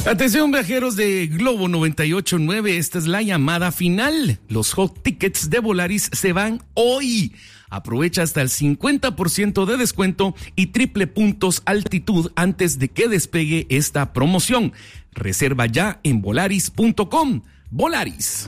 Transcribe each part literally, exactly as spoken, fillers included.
Atención, viajeros de Globo noventa y ocho punto nueve, esta es la llamada final. Los hot tickets de Volaris se van hoy. Aprovecha hasta el cincuenta por ciento de descuento y triple puntos altitud antes de que despegue esta promoción. Reserva ya en volaris punto com. Volaris.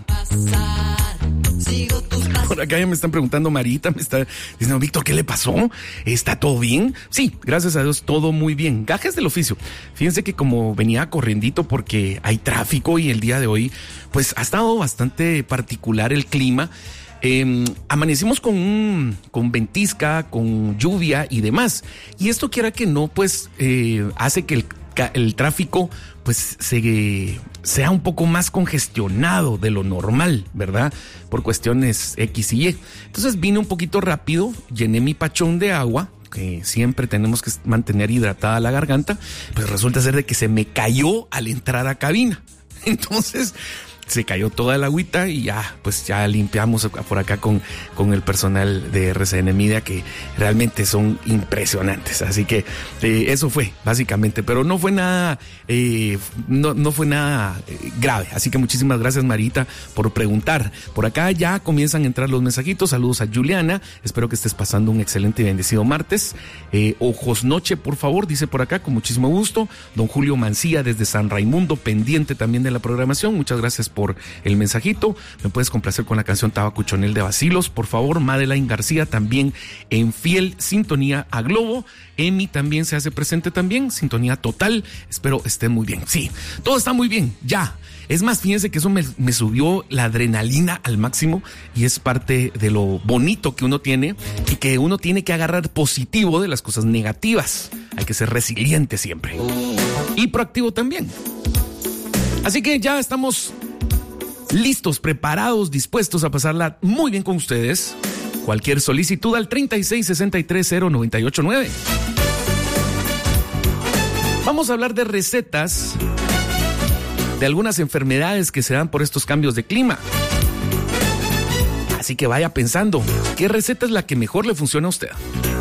Por acá ya me están preguntando, Marita, me está diciendo, Víctor, ¿qué le pasó? ¿Está todo bien? Sí, gracias a Dios, todo muy bien. Gajes del oficio. Fíjense que como venía corriendito porque hay tráfico y el día de hoy, pues ha estado bastante particular el clima. Eh, amanecimos con un, con ventisca, con lluvia y demás. Y esto, quiera que no, pues eh, hace que el, el tráfico pues se, sea un poco más congestionado de lo normal, ¿verdad? Por cuestiones X y Y. Entonces vine un poquito rápido, llené mi pachón de agua, que siempre tenemos que mantener hidratada la garganta, pues resulta ser de que se me cayó al entrar a cabina. Entonces se cayó toda el agüita y ya, pues ya limpiamos por acá con, con el personal de R C N Media, que realmente son impresionantes. Así que eh, eso fue, básicamente, pero no fue nada, eh, no, no fue nada eh, grave. Así que muchísimas gracias, Marita, por preguntar. Por acá ya comienzan a entrar los mensajitos. Saludos a Juliana, espero que estés pasando un excelente y bendecido martes. Eh, ojos noche, por favor, dice por acá, con muchísimo gusto. Don Julio Mancía desde San Raimundo, pendiente también de la programación. Muchas gracias por el mensajito. Me puedes complacer con la canción Tabacuchonel de Bacilos, por favor. Madeline García también en fiel sintonía a Globo. Emi también se hace presente también, sintonía total. Espero estén muy bien. Sí, todo está muy bien, ya. Es más, fíjense que eso me, me subió la adrenalina al máximo y es parte de lo bonito que uno tiene y que uno tiene que agarrar positivo de las cosas negativas. Hay que ser resiliente siempre y proactivo también. Así que ya estamos listos, preparados, dispuestos a pasarla muy bien con ustedes. Cualquier solicitud al treinta y seis sesenta y tres cero noventa y ocho nueve. Vamos a hablar de recetas de algunas enfermedades que se dan por estos cambios de clima. Así que vaya pensando, ¿qué receta es la que mejor le funciona a usted?